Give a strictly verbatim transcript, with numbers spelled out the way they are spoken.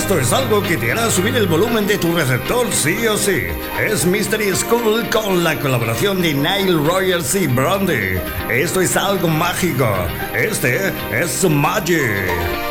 Esto es algo que te hará subir el volumen de tu receptor sí o sí. Es Mystery School con la colaboración de Nile Rodgers y Brandy. Esto es algo mágico. Este es Magic.